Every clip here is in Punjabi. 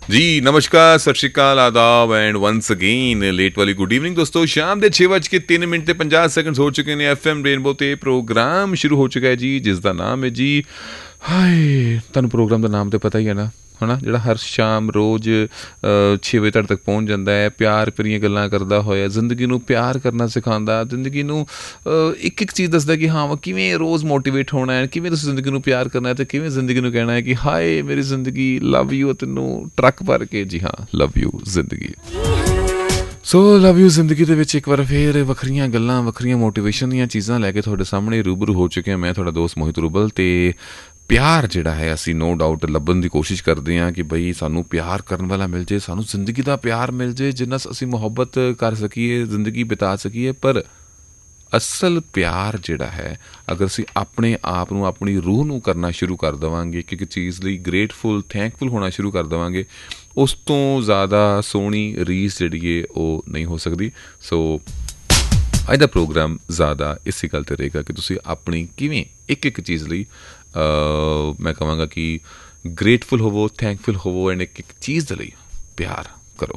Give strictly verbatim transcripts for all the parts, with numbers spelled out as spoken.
ਜੀ ਨਮਸਕਾਰ, ਸਤਿ ਸ਼੍ਰੀ ਅਕਾਲ, ਆਦਾਬ ਐਂਡ ਵੰਸ ਅਗੇਨ ਲੇਟ ਵਾਲੀ ਗੁੱਡ ਈਵਨਿੰਗ ਦੋਸਤੋ। ਸ਼ਾਮ ਦੇ ਛੇ ਵੱਜ ਕੇ ਤਿੰਨ ਮਿੰਟ ਤੇ ਪੰਜਾਹ ਸੈਕਿੰਡ ਹੋ ਚੁੱਕੇ ਨੇ। ਐਫ ਐਮ ਰੇਨਬੋ ਤੇ ਪ੍ਰੋਗਰਾਮ ਸ਼ੁਰੂ ਹੋ ਚੁੱਕਾ ਹੈ ਜੀ, ਜਿਸ ਦਾ ਨਾਮ ਹੈ ਜੀ, ਹਾਏ ਤੁਹਾਨੂੰ ਪ੍ਰੋਗਰਾਮ ਦਾ ਨਾਮ ਤਾਂ ਪਤਾ ਹੀ ਹੈ ਨਾ, ਹੈ ਨਾ, ਜਿਹੜਾ ਹਰ ਸ਼ਾਮ ਰੋਜ਼ ਛੇ ਵਜੇ ਤੁਹਾਡੇ ਤੱਕ ਪਹੁੰਚ ਜਾਂਦਾ ਹੈ, ਪਿਆਰ ਭਰੀਆਂ ਗੱਲਾਂ ਕਰਦਾ ਹੋਇਆ, ਜ਼ਿੰਦਗੀ ਨੂੰ ਪਿਆਰ ਕਰਨਾ ਸਿਖਾਉਂਦਾ, ਜ਼ਿੰਦਗੀ ਨੂੰ ਇੱਕ ਇੱਕ ਚੀਜ਼ ਦੱਸਦਾ ਕਿ ਹਾਂ ਕਿਵੇਂ ਰੋਜ਼ ਮੋਟੀਵੇਟ ਹੋਣਾ ਹੈ, ਕਿਵੇਂ ਤੁਸੀਂ ਜ਼ਿੰਦਗੀ ਨੂੰ ਪਿਆਰ ਕਰਨਾ ਹੈ, ਅਤੇ ਕਿਵੇਂ ਜ਼ਿੰਦਗੀ ਨੂੰ ਕਹਿਣਾ ਹੈ ਕਿ ਹਾਏ ਮੇਰੀ ਜ਼ਿੰਦਗੀ ਲਵ ਯੂ, ਤੈਨੂੰ ਟਰੱਕ ਭਰ ਕੇ, ਜੀ ਹਾਂ ਲਵ ਯੂ ਜ਼ਿੰਦਗੀ। ਸੋ ਲਵ ਯੂ ਜ਼ਿੰਦਗੀ ਦੇ ਵਿੱਚ ਇੱਕ ਵਾਰ ਫਿਰ ਵੱਖਰੀਆਂ ਗੱਲਾਂ, ਵੱਖਰੀਆਂ ਮੋਟੀਵੇਸ਼ਨ ਦੀਆਂ ਚੀਜ਼ਾਂ ਲੈ ਕੇ ਤੁਹਾਡੇ ਸਾਹਮਣੇ ਰੂਬਰੂ ਹੋ ਚੁੱਕੇ ਹਾਂ। ਮੈਂ ਤੁਹਾਡਾ ਦੋਸਤ ਮੋਹਿਤ ਰੂਬਲ। ਅਤੇ ਪਿਆਰ ਜਿਹੜਾ ਹੈ ਅਸੀਂ ਨੋ ਡਾਊਟ ਲੱਭਣ ਦੀ ਕੋਸ਼ਿਸ਼ ਕਰਦੇ ਹਾਂ ਕਿ ਬਈ ਸਾਨੂੰ ਪਿਆਰ ਕਰਨ ਵਾਲਾ ਮਿਲ ਜੇ, ਸਾਨੂੰ ਜ਼ਿੰਦਗੀ ਦਾ ਪਿਆਰ ਮਿਲ ਜੇ, ਜਿੰਨਾ ਅਸੀਂ ਮੁਹੱਬਤ ਕਰ ਸਕੀਏ, ਜ਼ਿੰਦਗੀ ਬਿਤਾ ਸਕੀਏ। ਪਰ ਅਸਲ ਪਿਆਰ ਜਿਹੜਾ ਹੈ, ਅਗਰ ਅਸੀਂ ਆਪਣੇ ਆਪ ਨੂੰ, ਆਪਣੀ ਰੂਹ ਨੂੰ ਕਰਨਾ ਸ਼ੁਰੂ ਕਰ ਦੇਵਾਂਗੇ, ਕਿ ਇੱਕ ਚੀਜ਼ ਲਈ ਗ੍ਰੇਟਫੁਲ, ਥੈਂਕਫੁਲ ਹੋਣਾ ਸ਼ੁਰੂ ਕਰ ਦੇਵਾਂਗੇ, ਉਸ ਤੋਂ ਜ਼ਿਆਦਾ ਸੋਹਣੀ ਰੀਸ ਜਿਹੜੀ ਹੈ ਉਹ ਨਹੀਂ ਹੋ ਸਕਦੀ। ਸੋ ਅੱਜ ਦਾ ਪ੍ਰੋਗਰਾਮ ਜ਼ਿਆਦਾ ਇਸੇ ਗੱਲ 'ਤੇ ਰਹੇਗਾ ਕਿ ਤੁਸੀਂ ਆਪਣੀ ਕਿਵੇਂ ਇੱਕ ਇੱਕ ਚੀਜ਼ ਲਈ ਮੈਂ ਕਹਾਂਗਾ ਕਿ ਗ੍ਰੇਟਫੁਲ ਹੋਵੋ, ਥੈਂਕਫੁਲ ਹੋਵੋ, ਐਂਡ ਇੱਕ ਇੱਕ ਚੀਜ਼ ਦੇ ਲਈ ਪਿਆਰ ਕਰੋ।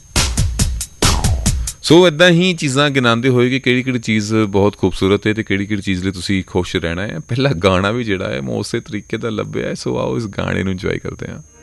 ਸੋ ਇੱਦਾਂ ਹੀ ਚੀਜ਼ਾਂ ਗਿਣਾਉਂਦੇ ਹੋਏ ਕਿ ਕਿਹੜੀ ਕਿਹੜੀ ਚੀਜ਼ ਬਹੁਤ ਖੂਬਸੂਰਤ ਹੈ ਅਤੇ ਕਿਹੜੀ ਕਿਹੜੀ ਚੀਜ਼ ਲਈ ਤੁਸੀਂ ਖੁਸ਼ ਰਹਿਣਾ ਹੈ। ਪਹਿਲਾ ਗਾਣਾ ਵੀ ਜਿਹੜਾ ਹੈ ਮੈਂ ਉਸੇ ਤਰੀਕੇ ਦਾ ਲੱਭਿਆ ਹੈ। ਸੋ ਆਓ ਇਸ ਗਾਣੇ ਨੂੰ ਇੰਜੋਏ ਕਰਦੇ ਹਾਂ।